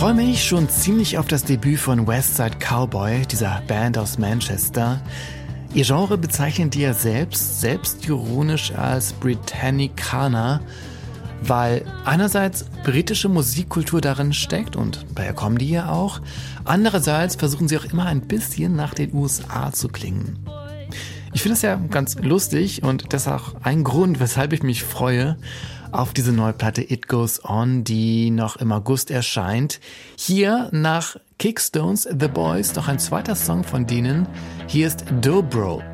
freue mich schon ziemlich auf das Debüt von Westside Cowboy, dieser Band aus Manchester. Ihr Genre bezeichnen die ja selbstironisch als Britannicana, weil einerseits britische Musikkultur darin steckt und daher kommen die ja auch. Andererseits versuchen sie auch immer ein bisschen nach den USA zu klingen. Ich finde es ja ganz lustig und das ist auch ein Grund, weshalb ich mich freue auf diese neue Platte It Goes On, die noch im August erscheint. Hier nach Kickstones, The Boys, noch ein zweiter Song von denen. Hier ist Dobro.